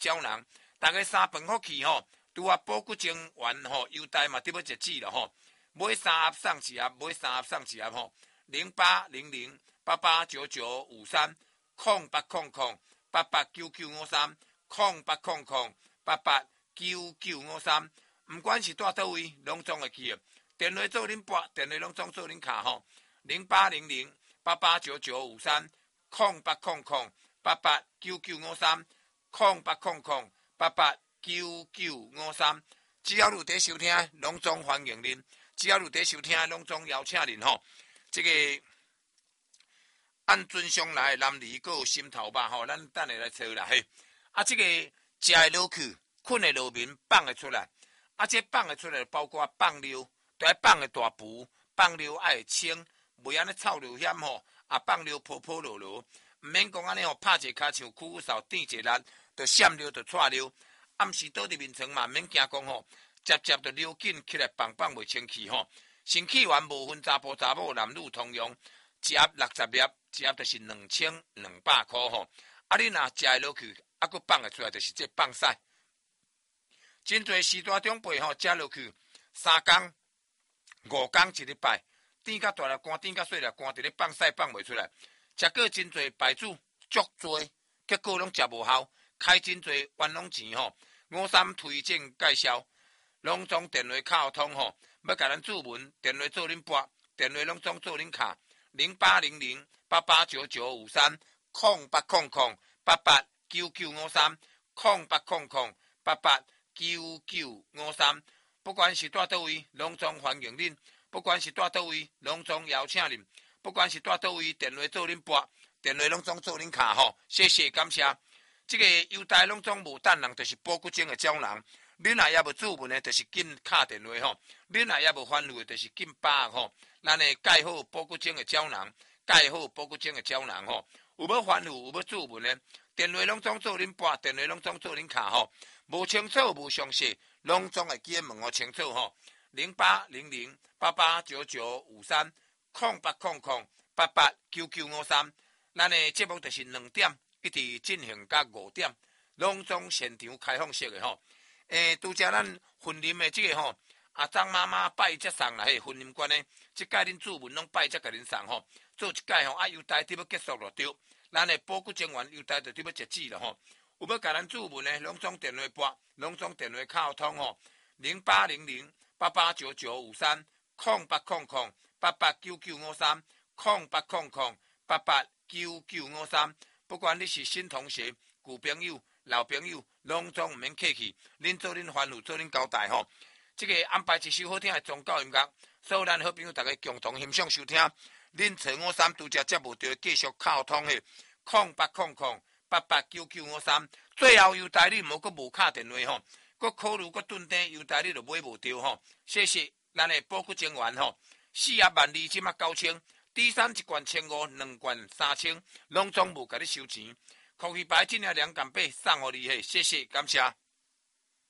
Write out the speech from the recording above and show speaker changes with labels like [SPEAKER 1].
[SPEAKER 1] 胶囊，大家三饭福气吼，拄啊补骨精丸吼，优待嘛得要截止了吼。买3盒送1盒，买3盒送1盒吼。0800889953 0800889953 毋管是住倒位，拢总会去。电话做恁拨，电话拢总做恁卡吼。0800889953 0800889953 0800889953，只要有在收听，拢总欢迎恁。只要有在收听，拢总邀请恁吼。这个按尊上来南梨个心头肉吼，咱等下来找啦嘿。啊，这个食会落去，困会落眠，放会出来。啊，这放会出来，包括放尿，都爱放个大浮，放尿爱清，袂安尼臭流险吼。啊，放尿泡泡落落，毋免讲安尼吼，拍一骹像苦扫垫一力，就闪尿就窜尿。暗时倒伫面床嘛，免惊讲吼，接就溜紧起来，棒棒袂清气吼。身气丸无分查甫查某，男女通用，一盒60粒，一盒就是2200块吼。啊，你若食会落去，啊，佫放会出来，就是这放屎。真侪时大长辈吼，食落去3工、5工一礼拜，甜甲大粒干，甜甲细粒干，伫咧放屎放袂出来。食过真侪牌子，足多，结果拢食无效，开真侪冤枉钱吼。53推荐介绍，拢总电话卡通吼，要甲咱注文，电话做恁拨，电话拢总做恁卡。0800889953 0800889953 0800889953，不管是住倒位，拢总欢迎恁；不管是住倒位，拢总邀请恁；不管是住倒位，电话做恁拨，电话拢总做恁卡吼。谢谢感谢。这个优待拢总无等人，就是补骨精的胶囊。恁若也无注文的，就是紧敲电话吼；恁若也无烦恼的，就是紧把握吼。咱的盖好补骨精的胶囊，盖好补骨精的胶囊吼。有要烦恼，有要注文的，电话拢总做恁拨，电话拢总做恁卡吼。无清楚无详细，拢总会记问我清楚吼。0800889953 0800889953，咱的节目就是2点。一直进行到5点，拢总现场开放式的吼。拄则咱婚姻的这个吼，阿张妈妈拜则送啦，婚姻观呢，即届恁主文拢拜则甲恁送吼。做一届吼，优待得要结束了对，咱的补骨精丸优待就得要截止了吼。有要甲咱主文呢，拢总电话拨，拢总电话卡通吼。0800889953 0800889953 0800889953。不管你是新同学、旧朋友、老朋友，拢总毋免客气，恁做恁欢喜，做恁交代吼。这个安排一首好听的宗教音乐，所有咱好朋友大家共同欣赏收听。恁找53拄则接无到，继续靠通的0800889953。最后优待你，莫阁无卡电话吼，阁考虑阁顿单优待你就买无到吼。谢谢咱的补骨精丸吼，4盒12即马9000。第三一罐1500，2罐3000，拢总无甲你收钱。空气牌进了2.8送互你嘿，谢谢感谢。